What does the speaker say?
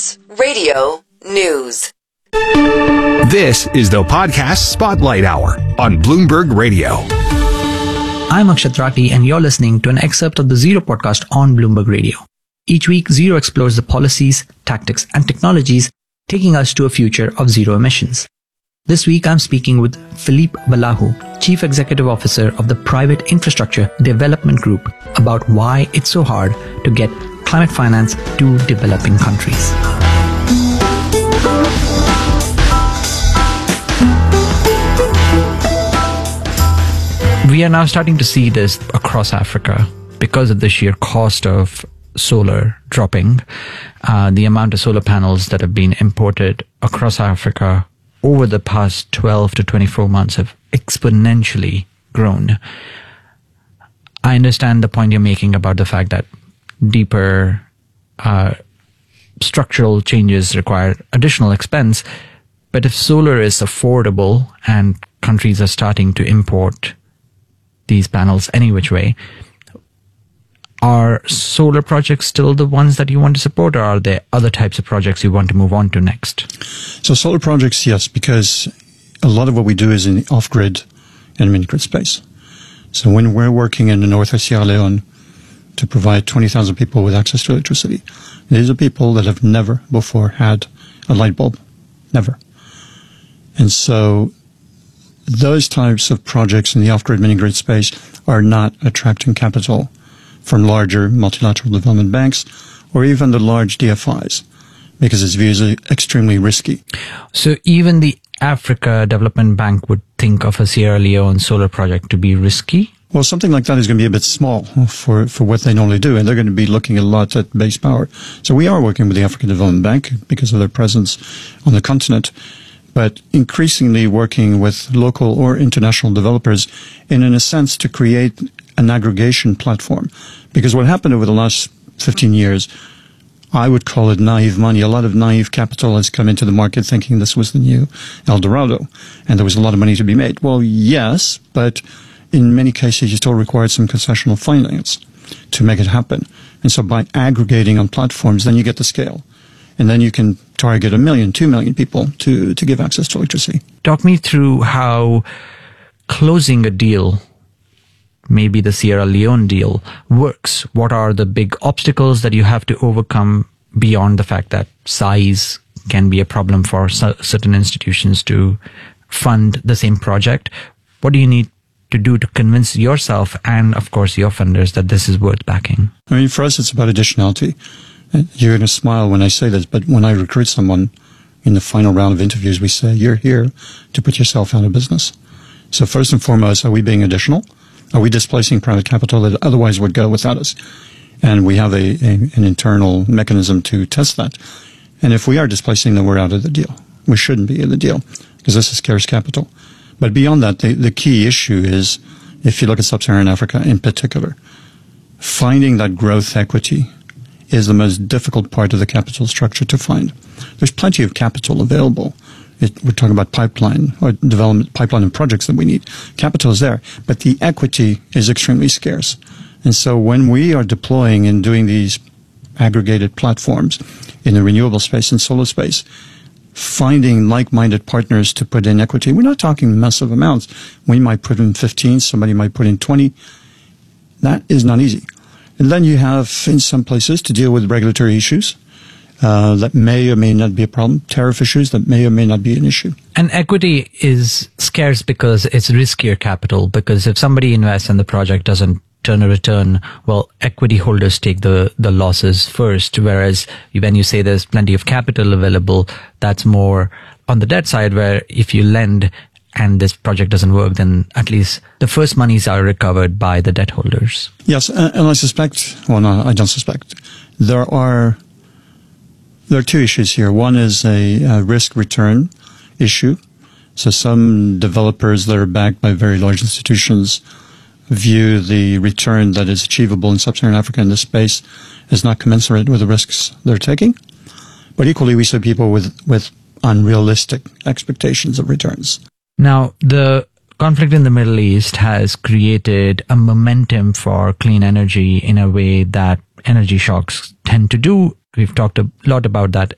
Business Radio News. This is the Podcast Spotlight Hour on Bloomberg Radio. I'm Akshat Rathi, and you're listening to an excerpt of the Zero podcast on Bloomberg Radio. Each week, Zero explores the policies, tactics, and technologies taking us to a future of zero emissions. This week, I'm speaking with Philippe Balahu, Chief Executive Officer of the Private Infrastructure Development Group, about why it's so hard to get climate finance to developing countries. We are now starting to see this across Africa because of the sheer cost of solar dropping. The amount of solar panels that have been imported across Africa over the past 12 to 24 months have exponentially grown. I understand the point you're making about the fact that deeper structural changes require additional expense. But if solar is affordable and countries are starting to import these panels any which way, are solar projects still the ones that you want to support, or are there other types of projects you want to move on to next? So solar projects, yes, because a lot of what we do is in the off-grid and mini-grid space. So when we're working in the north of Sierra Leone to provide 20,000 people with access to electricity, these are people that have never before had a light bulb. Never. And so those types of projects in the off-grid mini-grid space are not attracting capital from larger multilateral development banks or even the large DFIs because it's viewed as extremely risky. So even the Africa Development Bank would think of a Sierra Leone solar project to be risky? Well, something like that is going to be a bit small for what they normally do, and they're going to be looking a lot at base power. So we are working with the African Development Bank because of their presence on the continent, but increasingly working with local or international developers in a sense to create an aggregation platform. Because what happened over the last 15 years, I would call it naive money. A lot of naive capital has come into the market thinking this was the new El Dorado, and there was a lot of money to be made. Well, yes, but in many cases you still required some concessional finance to make it happen. And so by aggregating on platforms, then you get the scale. And then you can target 1 million, 2 million people to give access to electricity. Talk me through how closing a deal, maybe the Sierra Leone deal, works. What are the big obstacles that you have to overcome beyond the fact that size can be a problem for certain institutions to fund the same project? What do you need to do to convince yourself and, of course, your funders that this is worth backing? I mean, for us, it's about additionality. You're going to smile when I say this, but when I recruit someone in the final round of interviews, we say, you're here to put yourself out of business. So first and foremost, are we being additional? Are we displacing private capital that otherwise would go without us? And we have an internal mechanism to test that. And if we are displacing, then we're out of the deal. We shouldn't be in the deal because this is scarce capital. But beyond that, the key issue is, if you look at sub-Saharan Africa in particular, finding that growth equity is the most difficult part of the capital structure to find. There's plenty of capital available. We're talking about pipeline or development, pipeline and projects that we need. Capital is there, but the equity is extremely scarce. And so when we are deploying and doing these aggregated platforms in the renewable space and solar space, finding like-minded partners to put in equity, we're not talking massive amounts. We might put in 15, somebody might put in 20. That is not easy. And then you have, in some places, to deal with regulatory issues that may or may not be a problem, tariff issues that may or may not be an issue. And equity is scarce because it's riskier capital, because if somebody invests and the project doesn't turn a return, well, equity holders take the losses first, whereas when you say there's plenty of capital available, that's more on the debt side, where if you lend and this project doesn't work, then at least the first monies are recovered by the debt holders. Yes, and I suspect, well, no, I don't suspect. There are two issues here. One is a risk-return issue. So some developers that are backed by very large institutions view the return that is achievable in sub-Saharan Africa in this space as not commensurate with the risks they're taking. But equally, we see people with unrealistic expectations of returns. Now, the conflict in the Middle East has created a momentum for clean energy in a way that energy shocks tend to do. We've talked a lot about that